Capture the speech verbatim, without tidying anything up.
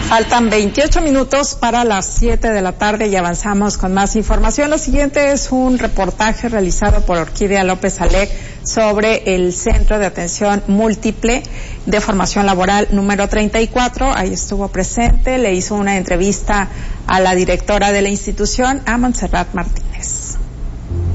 Faltan veintiocho minutos para las siete de la tarde y avanzamos con más información. Lo siguiente es un reportaje realizado por Orquídea López Alec sobre el Centro de Atención Múltiple de Formación Laboral número treinta y cuatro. Ahí estuvo presente, le hizo una entrevista a la directora de la institución, a Montserrat Martí.